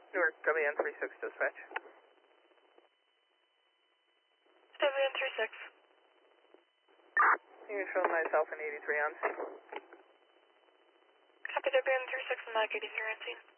Newark, WN36 dispatch. WN36. You can show myself in 83 on scene. Copy WN36 and Mike 83 on scene.